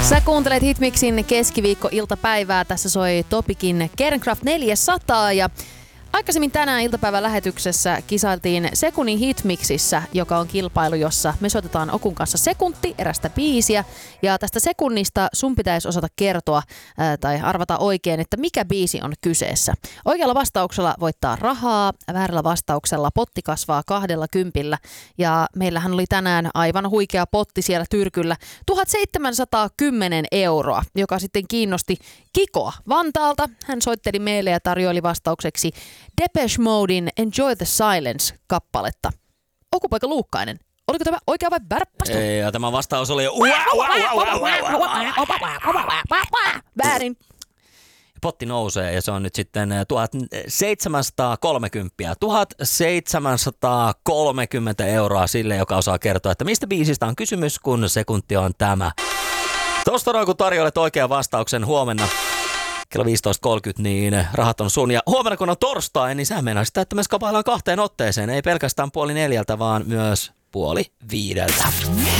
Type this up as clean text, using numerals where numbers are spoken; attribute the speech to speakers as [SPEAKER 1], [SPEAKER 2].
[SPEAKER 1] Sä kuuntelet Hitmixin keskiviikko-iltapäivää. Tässä soi Topikin Kernkraft 400 ja aikaisemmin tänään iltapäivän lähetyksessä kisailtiin sekunnin Hitmixissä, joka on kilpailu, jossa me soitetaan Okun kanssa sekunti erästä biisiä. Ja tästä sekunnista sun pitäisi osata kertoa tai arvata oikein, että mikä biisi on kyseessä. Oikealla vastauksella voittaa rahaa, väärällä vastauksella potti kasvaa 20. Ja meillähän oli tänään aivan huikea potti siellä tyrkyllä. 1710 €, joka sitten kiinnosti Kikoa Vantaalta. Hän soitteli meille ja tarjoili vastaukseksi Depeche Modein Enjoy the Silence-kappaletta. Okupoika Luukkainen, oliko tämä oikea vai värppästö?
[SPEAKER 2] Ei, ja tämä vastaus oli
[SPEAKER 1] väärin.
[SPEAKER 2] Potti nousee ja se on nyt sitten 1730. 1730 € sille, joka osaa kertoa, että mistä biisistä on kysymys, kun sekunti on tämä. Tuosta noin, kun tarjoilet oikean vastauksen huomenna kello 15.30, niin rahat on sun. Ja huomenna, kun on torstai, niin sä meinaa sitä, että me skapaillaan 2 otteeseen. Ei pelkästään 3:30, vaan myös 4:30.